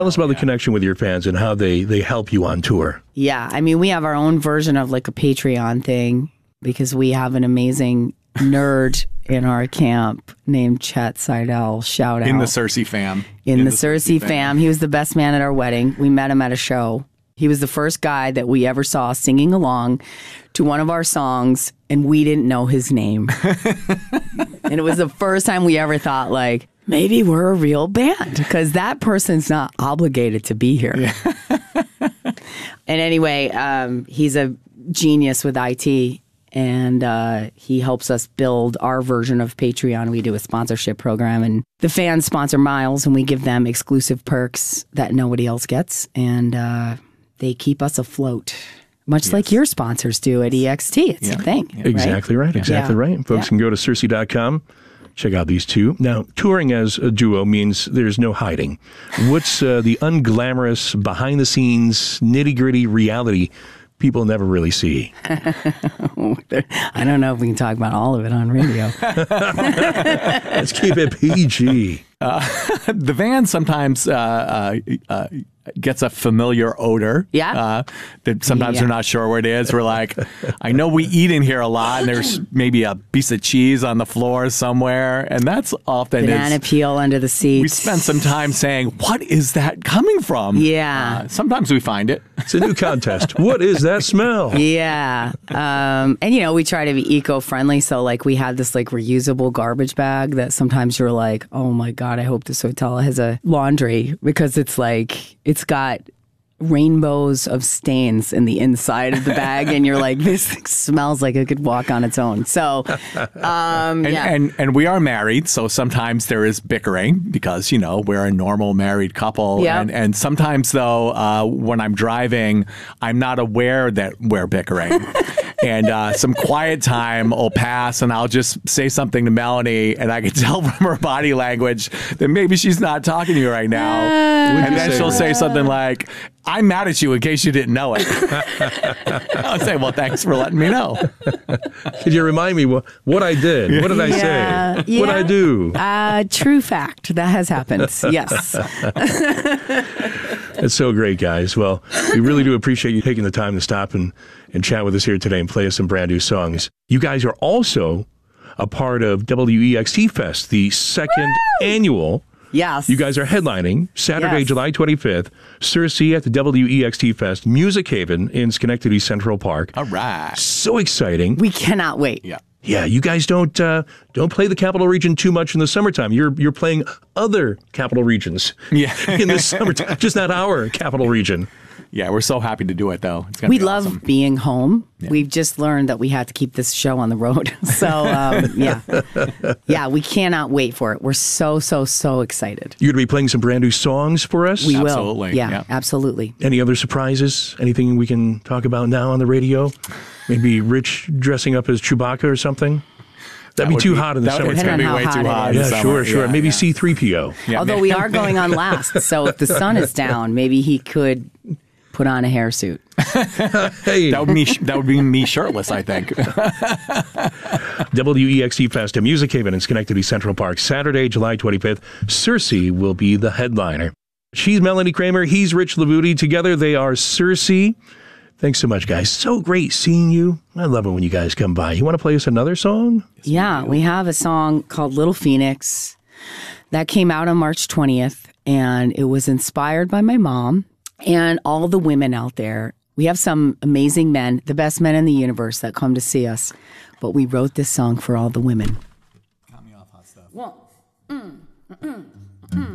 Tell us about the connection with your fans and how they help you on tour. Yeah, I mean, we have our own version of like a Patreon thing because we have an amazing nerd in our camp named Chet Seidel. Shout out. In the Cersei fam. In the Cersei fam. He was the best man at our wedding. We met him at a show. He was the first guy that we ever saw singing along to one of our songs, and we didn't know his name. And it was the first time we ever thought, like, maybe we're a real band because that person's not obligated to be here. Yeah. And anyway, he's a genius with IT, and he helps us build our version of Patreon. We do a sponsorship program, and the fans sponsor Miles, and we give them exclusive perks that nobody else gets, and they keep us afloat. Much like your sponsors do at EXT. It's a thing. Yeah. Exactly right. Exactly right. Folks can go to Cersei.com. Check out these two. Now, touring as a duo means there's no hiding. What's the unglamorous, behind-the-scenes, nitty-gritty reality people never really see? I don't know if we can talk about all of it on radio. Let's keep it PG. The van sometimes gets a familiar odor. Yeah. That sometimes we're not sure where it is. We're like, I know we eat in here a lot, and there's maybe a piece of cheese on the floor somewhere, and that's often banana peel under the seats. We spend some time saying, what is that coming from? Yeah. Sometimes we find it. It's a new contest. What is that smell? Yeah. And, you know, we try to be eco-friendly. So, like, we had this, like, reusable garbage bag that sometimes you're like, oh, my God, I hope this hotel has a laundry because it's like, it's got rainbows of stains in the inside of the bag, and you're like, this thing smells like it could walk on its own. So, and we are married, so sometimes there is bickering because, you know, we're a normal married couple. Yep. And sometimes, though, when I'm driving, I'm not aware that we're bickering. And some quiet time will pass, and I'll just say something to Melanie, and I can tell from her body language that maybe she's not talking to you right now. And then she'll say something like, I'm mad at you in case you didn't know it. I'll say, well, thanks for letting me know. Could you remind me what I did? What did I say? What did I do? True fact. That has happened. Yes. It's so great, guys. Well, we really do appreciate you taking the time to stop and chat with us here today and play us some brand new songs. You guys are also a part of WEXT Fest, the second annual. Yes. You guys are headlining Saturday, July 25th, Cersei at the WEXT Fest, Music Haven in Schenectady Central Park. All right. So exciting. We cannot wait. Yeah. Yeah, you guys don't play the Capital Region too much in the summertime. You're playing other capital regions in the summertime, just not our capital region. Yeah, we're so happy to do it, though. It's we love being home. Yeah. We've just learned that we had to keep this show on the road. So, yeah, we cannot wait for it. We're so excited. You're going to be playing some brand new songs for us? We will. Absolutely. Yeah, absolutely. Any other surprises? Anything we can talk about now on the radio? Maybe Rich dressing up as Chewbacca or something? That'd be too hot in the summer. It's going to be way too hot. Yeah, sure. Yeah, maybe C-3PO. Yeah, although we are going on last, so if the sun is down, maybe he could put on a hairsuit. Hey. That would be me shirtless, I think. WEXT Fest at Music Haven in Schenectady Central Park, Saturday, July 25th. Cersei will be the headliner. She's Melanie Kramer. He's Rich Lavuti. Together they are Cersei. Thanks so much, guys. So great seeing you. I love it when you guys come by. You want to play us another song? Yeah, we have a song called Little Phoenix that came out on March 20th, and it was inspired by my mom and all the women out there. We have some amazing men, the best men in the universe that come to see us, but we wrote this song for all the women. Got me off hot stuff. One,